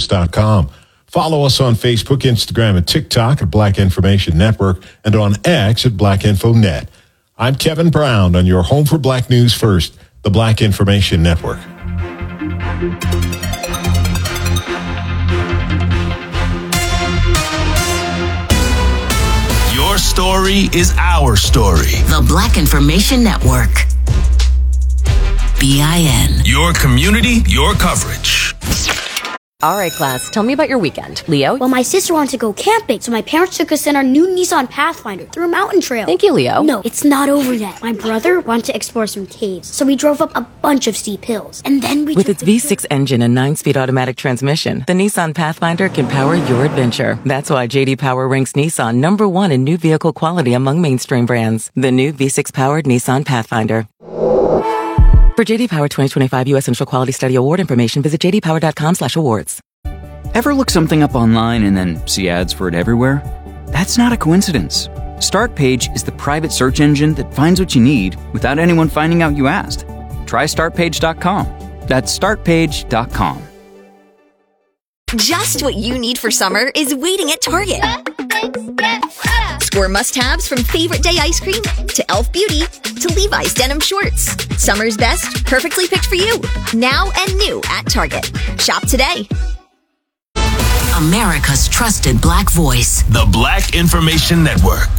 blacknews.com. Follow us on Facebook, Instagram, and TikTok at Black Information Network and on X at BlackInfoNet. I'm Kevin Brown on your home for Black News First, the Black Information Network. Your story is our story. The Black Information Network. BIN. Your community, your coverage. All right, class, tell me about your weekend. Leo? Well, my sister wanted to go camping, so my parents took us in our new Nissan Pathfinder through a mountain trail. Thank you, Leo. No, it's not over yet. My brother wanted to explore some caves, so we drove up a bunch of steep hills. And then we With its V6 engine and 9-speed automatic transmission, the Nissan Pathfinder can power your adventure. That's why J.D. Power ranks Nissan #1 in new vehicle quality among mainstream brands. The new V6-powered Nissan Pathfinder. For J.D. Power 2025 U.S. Initial Quality Study Award information, visit jdpower.com/awards. Ever look something up online and then see ads for it everywhere? That's not a coincidence. Startpage is the private search engine that finds what you need without anyone finding out you asked. Try startpage.com. That's startpage.com. Just what you need for summer is waiting at Target. Score must-haves from Favorite Day ice cream to Elf Beauty to Levi's denim shorts. Summer's best, perfectly picked for you. Now and new at Target. Shop today. America's trusted Black voice. The Black Information Network.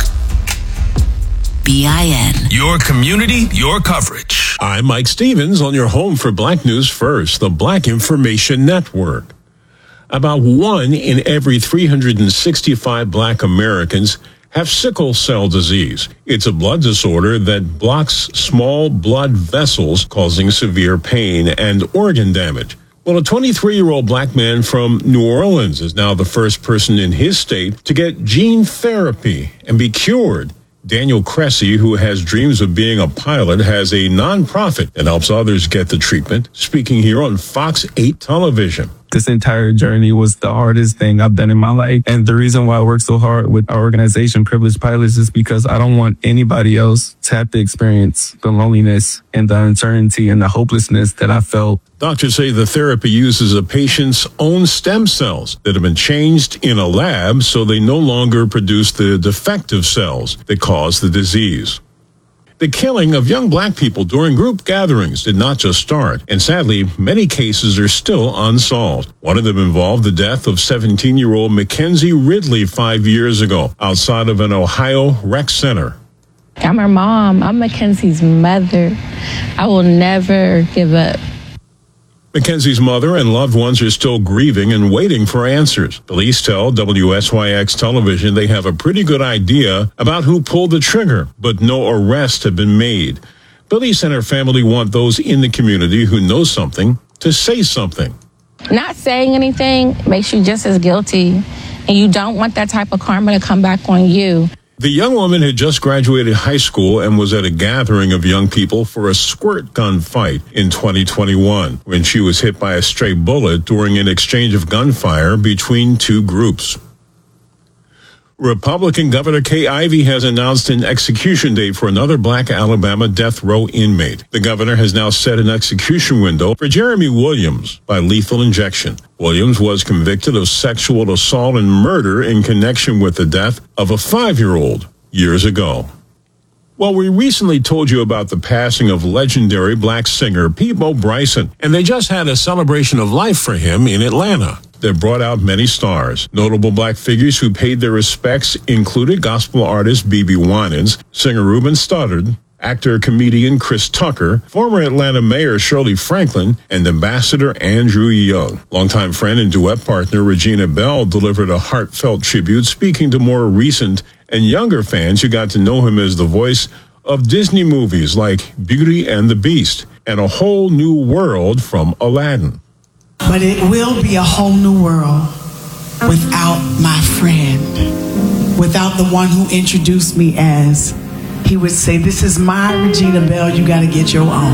BIN. Your community, your coverage. I'm Mike Stevens on your home for Black News First, the Black Information Network. About 1 in every 365 Black Americans have sickle cell disease. It's a blood disorder that blocks small blood vessels, causing severe pain and organ damage. Well, a 23-year-old Black man from New Orleans is now the first person in his state to get gene therapy and be cured. Daniel Cressy, who has dreams of being a pilot, has a nonprofit that helps others get the treatment, speaking here on Fox 8 television. This entire journey was the hardest thing I've done in my life. And the reason why I work so hard with our organization, Privileged Pilots, is because I don't want anybody else to have to experience the loneliness and the uncertainty and the hopelessness that I felt. Doctors say the therapy uses a patient's own stem cells that have been changed in a lab so they no longer produce the defective cells that cause the disease. The killing of young Black people during group gatherings did not just start, and sadly, many cases are still unsolved. One of them involved the death of 17-year-old Mackenzie Ridley 5 years ago outside of an Ohio rec center. I'm her mom. I'm Mackenzie's mother. I will never give up. Mackenzie's mother and loved ones are still grieving and waiting for answers. Police tell WSYX television they have a pretty good idea about who pulled the trigger, but no arrests have been made. Police and her family want those in the community who know something to say something. Not saying anything makes you just as guilty, and you don't want that type of karma to come back on you. The young woman had just graduated high school and was at a gathering of young people for a squirt gun fight in 2021 when she was hit by a stray bullet during an exchange of gunfire between two groups. Republican Governor Kay Ivey has announced an execution date for another Black Alabama death row inmate. The governor has now set an execution window for Jeremy Williams by lethal injection. Williams was convicted of sexual assault and murder in connection with the death of a 5-year-old years ago. Well, we recently told you about the passing of legendary Black singer Peabo Bryson, and they just had a celebration of life for him in Atlanta that brought out many stars. Notable Black figures who paid their respects included gospel artist BeBe Winans, singer Ruben Studdard, actor-comedian Chris Tucker, former Atlanta Mayor Shirley Franklin, and Ambassador Andrew Young. Longtime friend and duet partner Regina Bell delivered a heartfelt tribute, speaking to more recent and younger fans who got to know him as the voice of Disney movies like Beauty and the Beast and A Whole New World from Aladdin. But it will be a whole new world without my friend, without the one who introduced me as, he would say, this is my Regina Bell, you got to get your own.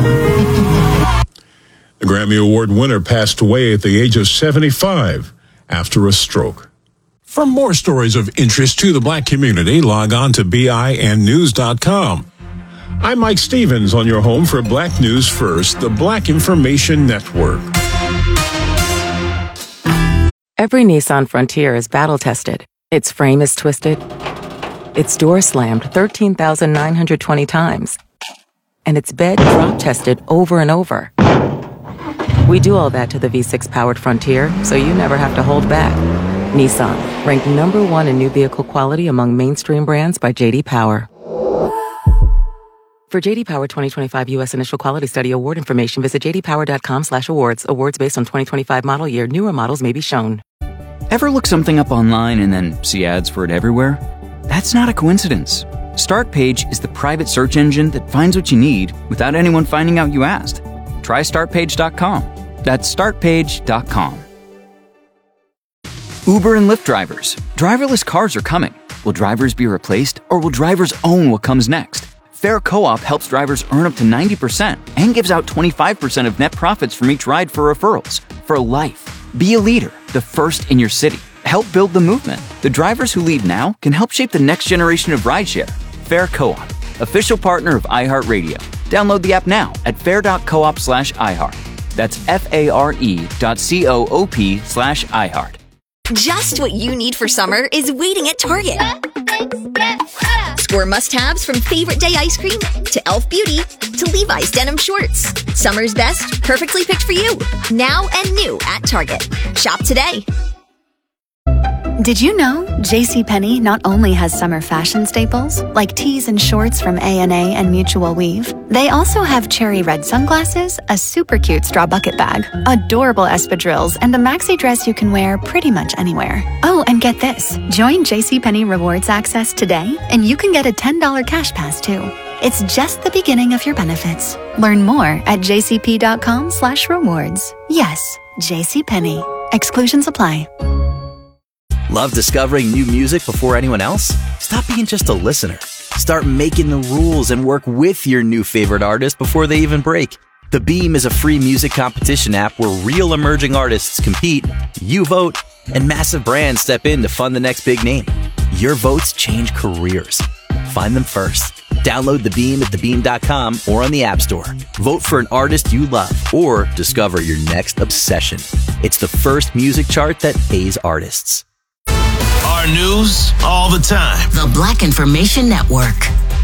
The Grammy Award winner passed away at the age of 75 after a stroke. For more stories of interest to the Black community, log on to BINnews.com. I'm Mike Stevens on your home for Black News First, the Black Information Network. Every Nissan Frontier is battle-tested. Its frame is twisted, its door slammed 13,920 times, and its bed drop-tested over and over. We do all that to the V6-powered Frontier, so you never have to hold back. Nissan, ranked #1 in new vehicle quality among mainstream brands by J.D. Power. For J.D. Power 2025 U.S. Initial Quality Study award information, visit jdpower.com/awards. Awards based on 2025 model year. Newer models may be shown. Ever look something up online and then see ads for it everywhere? That's not a coincidence. Startpage is the private search engine that finds what you need without anyone finding out you asked. Try startpage.com. That's startpage.com. Uber and Lyft drivers. Driverless cars are coming. Will drivers be replaced, or will drivers own what comes next? Fair Co-op helps drivers earn up to 90% and gives out 25% of net profits from each ride for referrals for life. Be a leader, the first in your city. Help build the movement. The drivers who lead now can help shape the next generation of rideshare. Fair Co-op, official partner of iHeartRadio. Download the app now at fair.coop/iHeart. That's FARE.coop/iHeart. Just what you need for summer is waiting at Target. Score must-haves from Favorite Day ice cream to Elf Beauty to Levi's denim shorts. Summer's best, perfectly picked for you. Now and new at Target. Shop today. Did you know JCPenney not only has summer fashion staples like tees and shorts from A&A and Mutual Weave, they also have cherry red sunglasses, a super cute straw bucket bag, adorable espadrilles, and a maxi dress you can wear pretty much anywhere. Oh, and get this. Join JCPenney Rewards Access today, and you can get a $10 cash pass too. It's just the beginning of your benefits. Learn more at jcp.com/rewards. Yes, JCPenney. Exclusions apply. Love discovering new music before anyone else? Stop being just a listener. Start making the rules and work with your new favorite artist before they even break. The Beam is a free music competition app where real emerging artists compete, you vote, and massive brands step in to fund the next big name. Your votes change careers. Find them first. Download The Beam at thebeam.com or on the App Store. Vote for an artist you love or discover your next obsession. It's the first music chart that pays artists. Our news all the time. The Black Information Network.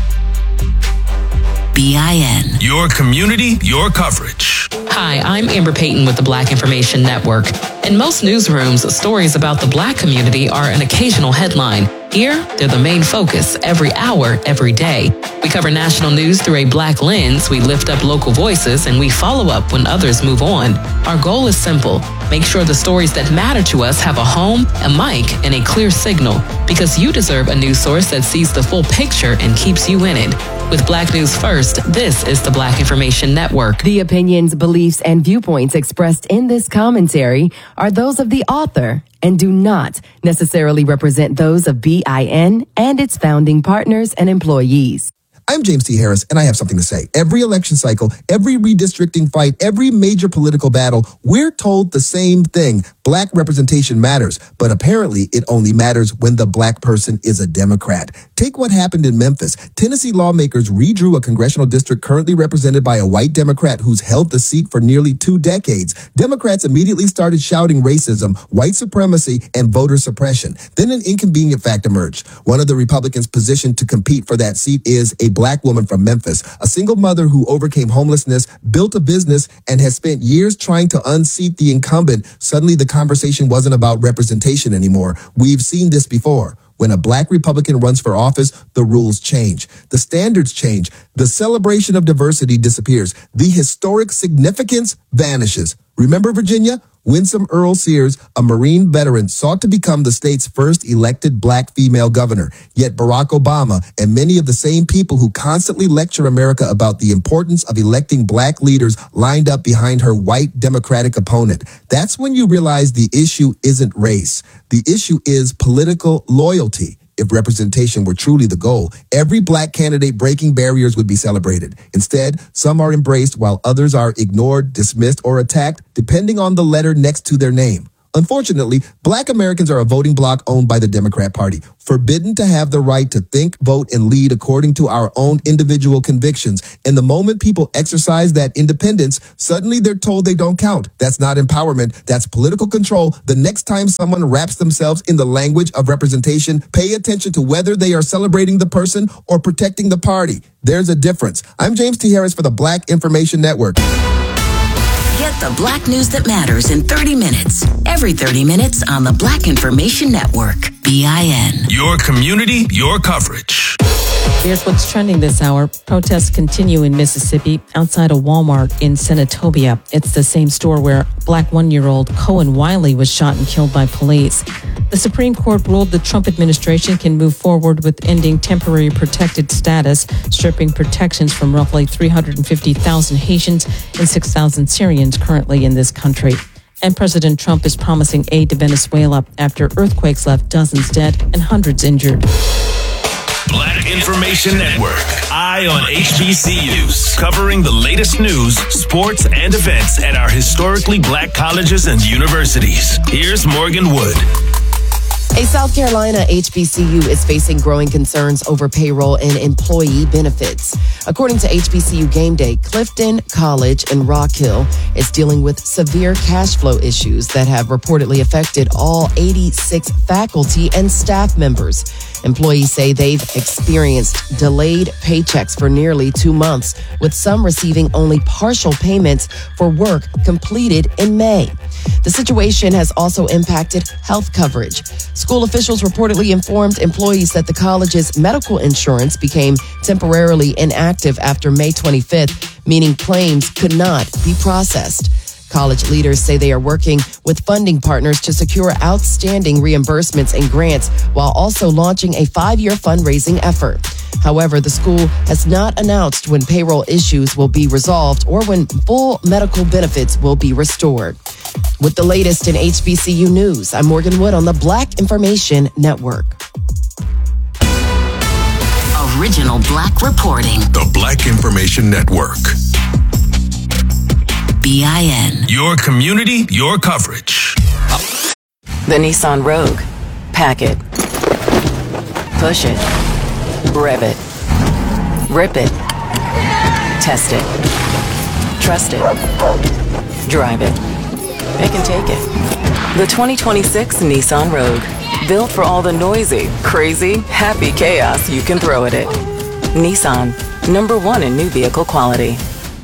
BIN. Your community, your coverage. Hi, I'm Amber Payton with the Black Information Network. In most newsrooms, stories about the Black community are an occasional headline. Here, they're the main focus every hour, every day. We cover national news through a Black lens, we lift up local voices, and we follow up when others move on. Our goal is simple. Make sure the stories that matter to us have a home, a mic, and a clear signal, because you deserve a news source that sees the full picture and keeps you in it. With Black News First, this is the Black Information Network. The opinions, beliefs, and viewpoints expressed in this commentary are those of the author and do not necessarily represent those of BIN and its founding partners and employees. I'm James T. Harris, and I have something to say. Every election cycle, every redistricting fight, every major political battle, we're told the same thing. Black representation matters, but apparently it only matters when the Black person is a Democrat. Take what happened in Memphis. Tennessee lawmakers redrew a congressional district currently represented by a white Democrat who's held the seat for nearly 2 decades. Democrats immediately started shouting racism, white supremacy, and voter suppression. Then an inconvenient fact emerged. One of the Republicans positioned to compete for that seat is a Black woman from Memphis, a single mother who overcame homelessness, built a business, and has spent years trying to unseat the incumbent. Suddenly, the conversation wasn't about representation anymore. We've seen this before. When a Black Republican runs for office, the rules change. The standards change. The celebration of diversity disappears. The historic significance vanishes. Remember Virginia? Winsome Earl Sears, a Marine veteran, sought to become the state's first elected Black female governor. Yet Barack Obama and many of the same people who constantly lecture America about the importance of electing Black leaders lined up behind her white Democratic opponent. That's when you realize the issue isn't race. The issue is political loyalty. If representation were truly the goal, every Black candidate breaking barriers would be celebrated. Instead, some are embraced while others are ignored, dismissed, or attacked, depending on the letter next to their name. Unfortunately, Black Americans are a voting bloc owned by the Democrat Party, forbidden to have the right to think, vote, and lead according to our own individual convictions. And the moment people exercise that independence, suddenly they're told they don't count. That's not empowerment. That's political control. The next time someone wraps themselves in the language of representation, pay attention to whether they are celebrating the person or protecting the party. There's a difference. I'm James T. Harris for the Black Information Network. Get the Black news that matters in 30 minutes. Every 30 minutes on the Black Information Network. BIN. Your community, your coverage. Here's what's trending this hour. Protests continue in Mississippi outside a Walmart in Senatobia. It's the same store where Black 1-year-old Cohen Wiley was shot and killed by police. The Supreme Court ruled the Trump administration can move forward with ending temporary protected status, stripping protections from roughly 350,000 Haitians and 6,000 Syrians currently in this country. And President Trump is promising aid to Venezuela after earthquakes left dozens dead and hundreds injured. Black Information Network. Eye on HBCUs. Covering the latest news, sports, and events at our historically Black colleges and universities. Here's Morgan Wood. A South Carolina HBCU is facing growing concerns over payroll and employee benefits. According to HBCU Game Day, Clifton College in Rock Hill is dealing with severe cash flow issues that have reportedly affected all 86 faculty and staff members. Employees say they've experienced delayed paychecks for nearly 2 months, with some receiving only partial payments for work completed in May. The situation has also impacted health coverage. School officials reportedly informed employees that the college's medical insurance became temporarily inactive after May 25th, meaning claims could not be processed. College leaders say they are working with funding partners to secure outstanding reimbursements and grants while also launching a 5-year fundraising effort. However, the school has not announced when payroll issues will be resolved or when full medical benefits will be restored. With the latest in HBCU news, I'm Morgan Wood on the Black Information Network. Original Black reporting. The Black Information Network. BIN. Your community, your coverage. The Nissan Rogue. Pack it. Push it. Rev it. Rip it. Test it. Trust it. Drive it. It can take it. The 2026 Nissan Rogue. Built for all the noisy, crazy, happy chaos you can throw at it. Nissan. #1 in new vehicle quality.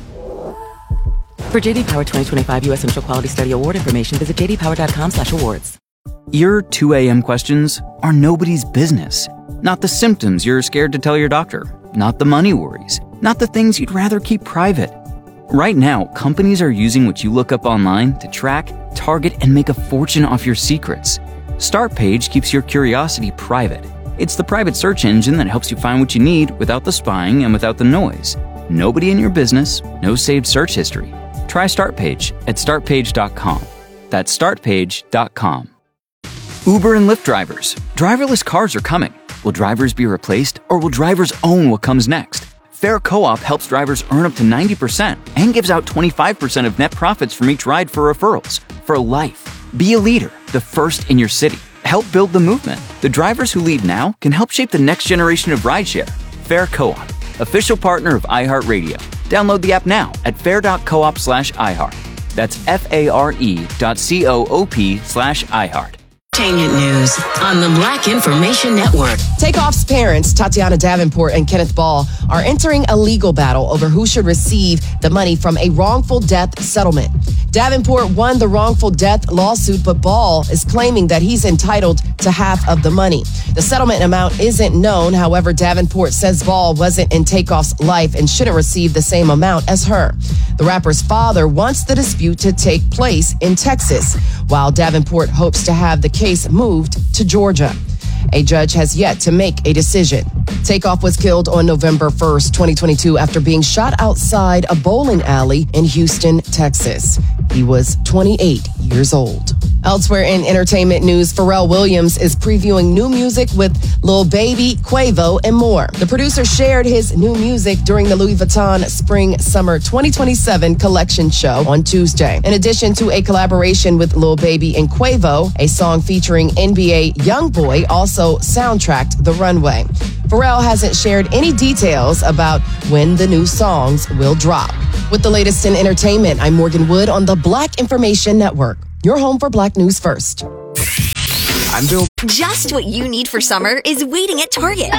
For JD Power 2025 U.S. Central Quality Study Award information, visit jdpower.com/awards. Your 2 a.m. questions are nobody's business. Not the symptoms you're scared to tell your doctor. Not the money worries. Not the things you'd rather keep private. Right now, companies are using what you look up online to track, target, and make a fortune off your secrets. Startpage keeps your curiosity private. It's the private search engine that helps you find what you need without the spying and without the noise. Nobody in your business, no saved search history. Try Startpage at startpage.com. That's startpage.com. Uber and Lyft drivers. Driverless cars are coming. Will drivers be replaced, or will drivers own what comes next? Fair Co-op helps drivers earn up to 90% and gives out 25% of net profits from each ride for referrals. For life. Be a leader, the first in your city. Help build the movement. The drivers who lead now can help shape the next generation of rideshare. Fair Co-op, official partner of iHeartRadio. Download the app now at fair.coop/iHeart. That's FARE.coop/iHeart. Entertainment news on the Black Information Network. Takeoff's parents, Tatiana Davenport and Kenneth Ball, are entering a legal battle over who should receive the money from a wrongful death settlement. Davenport won the wrongful death lawsuit, but Ball is claiming that he's entitled to half of the money. The settlement amount isn't known. However, Davenport says Ball wasn't in Takeoff's life and shouldn't receive the same amount as her. The rapper's father wants the dispute to take place in Texas, while Davenport hopes to have the case moved to Georgia. A judge has yet to make a decision. Takeoff was killed on November 1st, 2022, after being shot outside a bowling alley in Houston, Texas. He was 28 years old. Elsewhere in entertainment news, Pharrell Williams is previewing new music with Lil Baby, Quavo, and more. The producer shared his new music during the Louis Vuitton Spring-Summer 2027 collection show on Tuesday. In addition to a collaboration with Lil Baby and Quavo, a song featuring NBA YoungBoy also soundtracked the runway. Pharrell hasn't shared any details about when the new songs will drop. With the latest in entertainment, I'm Morgan Wood on the Black Information Network. Your home for Black News First. I'm Bill. Just what you need for summer is waiting at Target.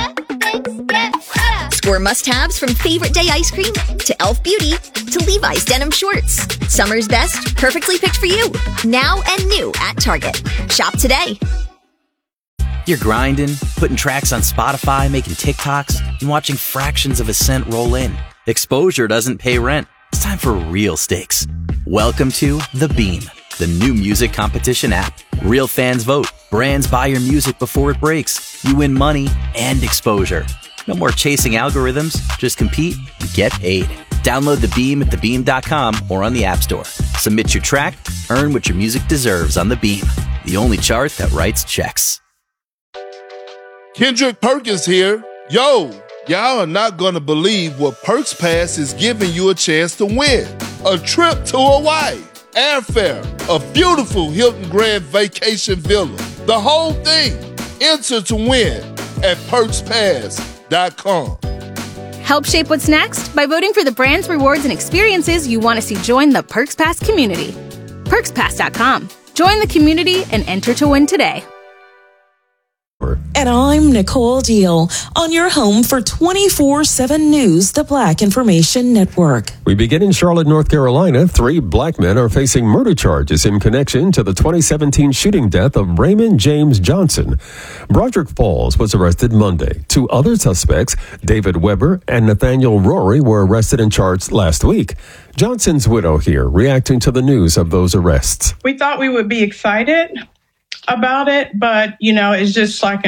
Score must-haves from Favorite Day ice cream to Elf Beauty to Levi's denim shorts. Summer's best, perfectly picked for you. Now and new at Target. Shop today. You're grinding, putting tracks on Spotify, making TikToks, and watching fractions of a cent roll in. Exposure doesn't pay rent. It's time for real stakes. Welcome to The Beam, the new music competition app. Real fans vote. Brands buy your music before it breaks. You win money and exposure. No more chasing algorithms. Just compete and get paid. Download The Beam at thebeam.com or on the App Store. Submit your track. Earn what your music deserves on The Beam, the only chart that writes checks. Kendrick Perkins here. Yo, y'all are not going to believe what Perks Pass is giving you a chance to win. A trip to Hawaii, airfare, a beautiful Hilton Grand Vacation Villa. The whole thing. Enter to win at PerksPass.com. Help shape what's next by voting for the brands, rewards, and experiences you want to see join the Perks Pass community. PerksPass.com. Join the community and enter to win today. And I'm Nicole Deal on your home for 24/7 News, the Black Information Network. We begin in Charlotte, North Carolina. 3 black men are facing murder charges in connection to the 2017 shooting death of Raymond James Johnson. Broderick Falls was arrested Monday. 2 other suspects, David Weber and Nathaniel Rory, were arrested and charged last week. Johnson's widow here reacting to the news of those arrests. We thought we would be excited about it, but, it's just like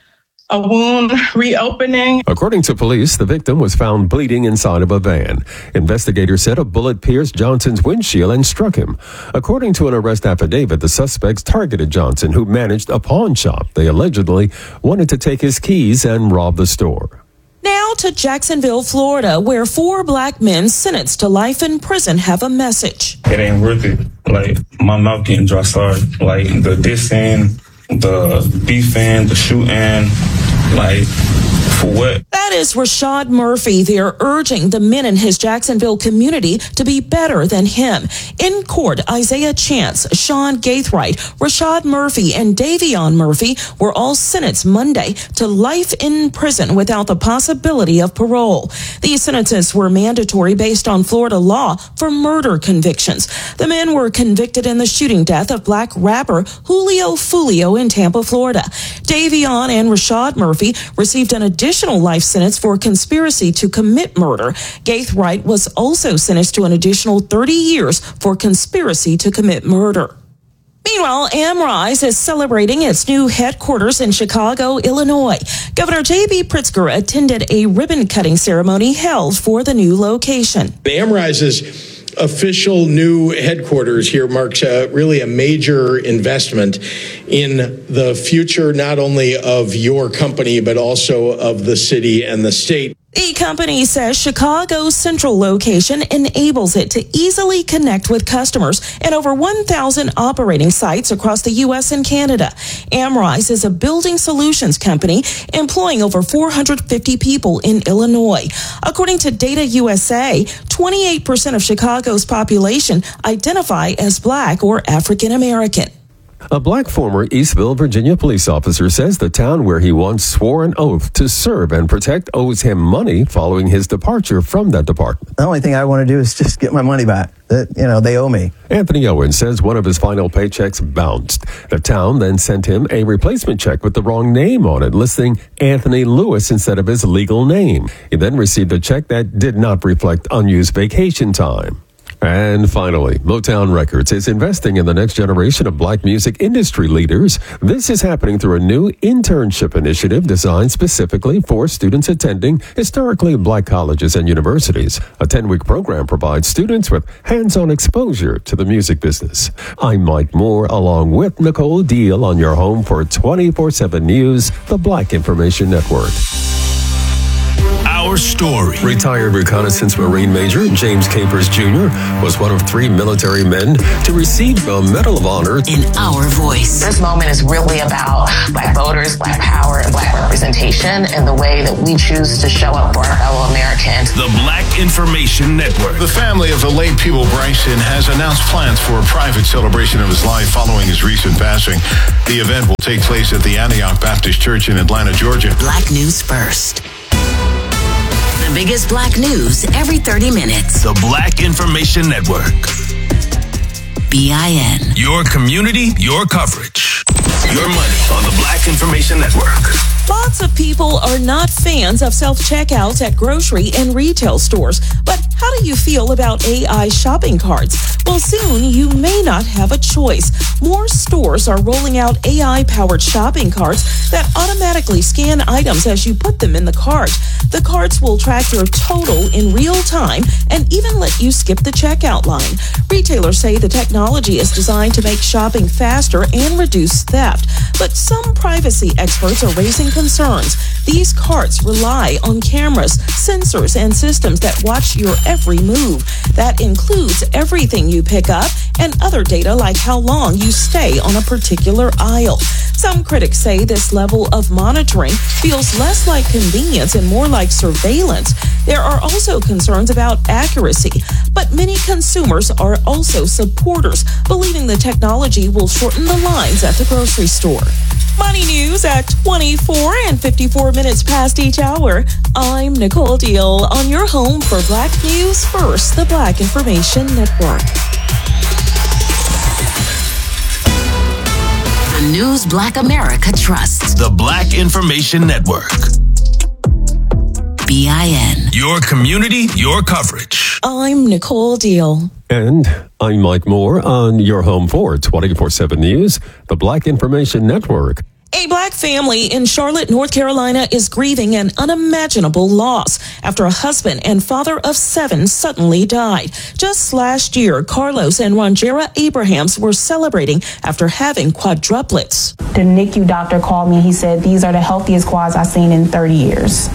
a wound reopening. According to police, the victim was found bleeding inside of a van. Investigators said a bullet pierced Johnson's windshield and struck him. According to an arrest affidavit, the suspects targeted Johnson, who managed a pawn shop. They allegedly wanted to take his keys and rob the store. Now to Jacksonville, Florida, where 4 black men sentenced to life in prison have a message. It ain't worth it. Like, my mouth getting dry started. Like, the dissing, the beefing, the shooting, like, for what? That is Rashad Murphy. They're urging the men in his Jacksonville community to be better than him. In court, Isaiah Chance, Sean Gaithright, Rashad Murphy, and Davion Murphy were all sentenced Monday to life in prison without the possibility of parole. These sentences were mandatory based on Florida law for murder convictions. The men were convicted in the shooting death of black rapper Julio Fulio in Tampa, Florida. Davion and Rashad Murphy received an additional life sentence for conspiracy to commit murder. Gaithright was also sentenced to an additional 30 years for conspiracy to commit murder. Meanwhile, Amrise is celebrating its new headquarters in Chicago, Illinois. Governor J.B. Pritzker attended a ribbon-cutting ceremony held for the new location. The Amrise's official new headquarters here marks really a major investment in the future, not only of your company, but also of the city and the state. The company says Chicago's central location enables it to easily connect with customers in over 1,000 operating sites across the U.S. and Canada. Amrise is a building solutions company employing over 450 people in Illinois. According to Data USA, 28% of Chicago's population identify as Black or African American. A black former Eastville, Virginia police officer says the town where he once swore an oath to serve and protect owes him money following his departure from that department. The only thing I want to do is just get my money back. They owe me. Anthony Owen says one of his final paychecks bounced. The town then sent him a replacement check with the wrong name on it, listing Anthony Lewis instead of his legal name. He then received a check that did not reflect unused vacation time. And finally, Motown Records is investing in the next generation of black music industry leaders. This is happening through a new internship initiative designed specifically for students attending historically black colleges and universities. A 10-week program provides students with hands-on exposure to the music business. I'm Mike Moore, along with Nicole Deal, on your home for 24/7 News, the Black Information Network. Our story. Retired reconnaissance Marine Major James Capers Jr. was one of 3 military men to receive the Medal of Honor. In our voice. This moment is really about black voters, black power, and black representation, and the way that we choose to show up for our fellow Americans. The Black Information Network. The family of the late Peeble Bryson has announced plans for a private celebration of his life following his recent passing. The event will take place at the Antioch Baptist Church in Atlanta, Georgia. Black News First. The biggest black news every 30 minutes. The Black Information Network. BIN. Your community, your coverage. Your money on the Black Information Network. Lots of people are not fans of self-checkouts at grocery and retail stores. But how do you feel about AI shopping carts? Well, soon you may not have a choice. More stores are rolling out AI-powered shopping carts that automatically scan items as you put them in the cart. The carts will track your total in real time and even let you skip the checkout line. Retailers say the technology is designed to make shopping faster and reduce theft. But some privacy experts are raising concerns. These carts rely on cameras, sensors, and systems that watch your every move. That includes everything you pick up and other data like how long you stay on a particular aisle. Some critics say this level of monitoring feels less like convenience and more like surveillance. There are also concerns about accuracy, but many consumers are also supporters, believing the technology will shorten the lines at the grocery store. Money news at 24 and 54 minutes past each hour. I'm Nicole Deal on your home for Black News First, the Black Information Network. The news Black America trusts. The Black Information Network. BIN. Your community, your coverage. I'm Nicole Deal. And I'm Mike Moore on your home for 24/7 News, the Black Information Network. A black family in Charlotte, North Carolina is grieving an unimaginable loss after a husband and father of 7 suddenly died. Just last year, Carlos and Ronjera Abrahams were celebrating after having quadruplets. The NICU doctor called me. He said, these are the healthiest quads I've seen in 30 years.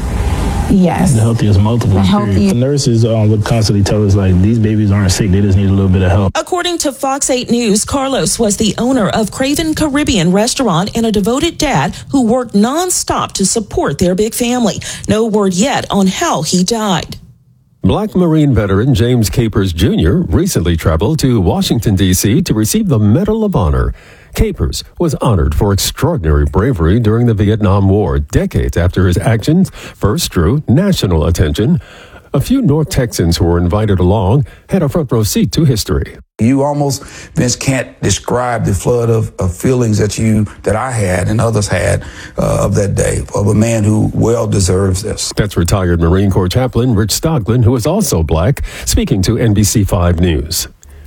Yes. The healthiest multiple. The nurses would constantly tell us, like, these babies aren't sick. They just need a little bit of help. According to Fox 8 News, Carlos was the owner of Craven Caribbean Restaurant and a devoted dad who worked nonstop to support their big family. No word yet on how he died. Black Marine veteran James Capers Jr. recently traveled to Washington, D.C. to receive the Medal of Honor. Capers was honored for extraordinary bravery during the Vietnam War, decades after his actions first drew national attention. A few North Texans who were invited along had a front row seat to history. You almost, Vince, can't describe the flood of feelings that I had and others had of that day, of a man who well deserves this. That's retired Marine Corps chaplain Rich Stoglin, who is also black, speaking to NBC5 News.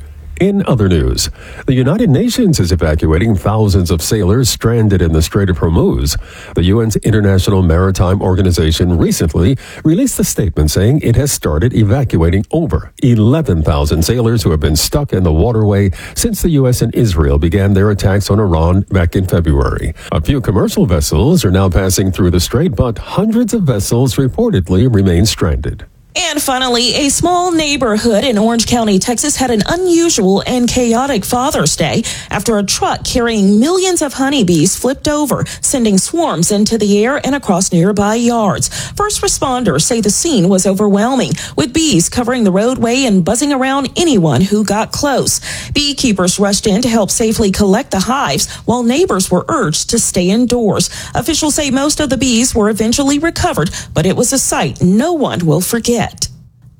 In other news, the United Nations is evacuating thousands of sailors stranded in the Strait of Hormuz. The UN's International Maritime Organization recently released a statement saying it has started evacuating over 11,000 sailors who have been stuck in the waterway since the U.S. and Israel began their attacks on Iran back in February. A few commercial vessels are now passing through the strait, but hundreds of vessels reportedly remain stranded. And finally, a small neighborhood in Orange County, Texas had an unusual and chaotic Father's Day after a truck carrying millions of honeybees flipped over, sending swarms into the air and across nearby yards. First responders say the scene was overwhelming, with bees covering the roadway and buzzing around anyone who got close. Beekeepers rushed in to help safely collect the hives, while neighbors were urged to stay indoors. Officials say most of the bees were eventually recovered, but it was a sight no one will forget.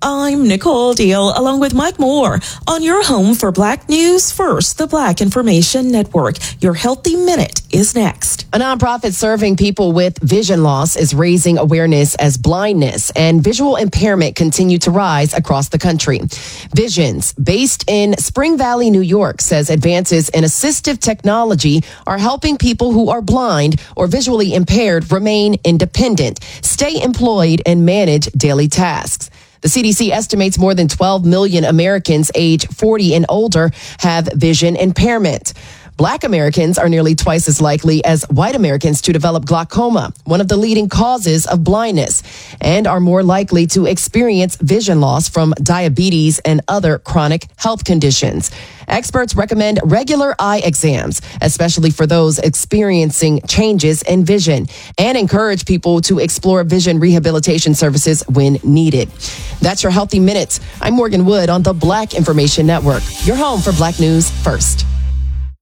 I'm Nicole Deal, along with Mike Moore, on your home for Black News First, the Black Information Network. Your Healthy Minute is next. A nonprofit serving people with vision loss is raising awareness as blindness and visual impairment continue to rise across the country. Visions, based in Spring Valley, New York, says advances in assistive technology are helping people who are blind or visually impaired remain independent, stay employed, and manage daily tasks. The CDC estimates more than 12 million Americans age 40 and older have vision impairment. Black Americans are nearly twice as likely as white Americans to develop glaucoma, one of the leading causes of blindness, and are more likely to experience vision loss from diabetes and other chronic health conditions. Experts recommend regular eye exams, especially for those experiencing changes in vision, and encourage people to explore vision rehabilitation services when needed. That's your Healthy Minute. I'm Morgan Wood on the Black Information Network, your home for Black News First.